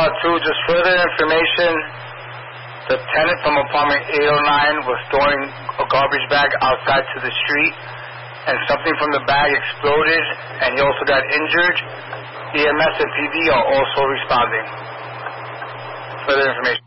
just further information. The tenant from apartment 809 was throwing a garbage bag outside to the street, and something from the bag exploded, and he also got injured. EMS and PD are also responding. Further information.